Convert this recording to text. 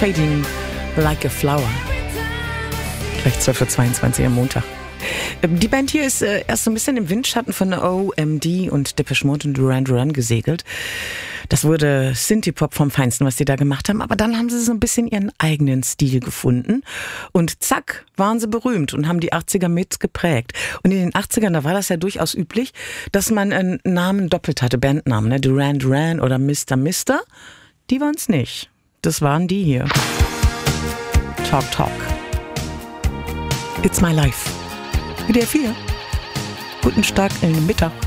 Fading Like a Flower. Gleich 12:22 Uhr am Montag. Die Band hier ist erst so ein bisschen im Windschatten von OMD und Depeche Mode und Duran Duran gesegelt. Das wurde Synthie-Pop vom Feinsten, was sie da gemacht haben. Aber dann haben sie so ein bisschen ihren eigenen Stil gefunden. Und zack, waren sie berühmt und haben die 80er mitgeprägt. Und in den 80ern, da war das ja durchaus üblich, dass man einen Namen doppelt hatte, Bandnamen, ne? Duran Duran oder Mr. Mister. Die waren es nicht. Das waren die hier. Talk Talk. It's my life. WDR 4. Guten Start in den Mittag.